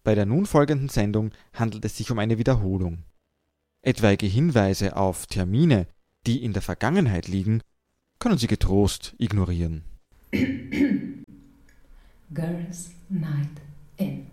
Bei der nun folgenden Sendung handelt es sich um eine Wiederholung. Etwaige Hinweise auf Termine, die in der Vergangenheit liegen, können Sie getrost ignorieren. Girls Night In.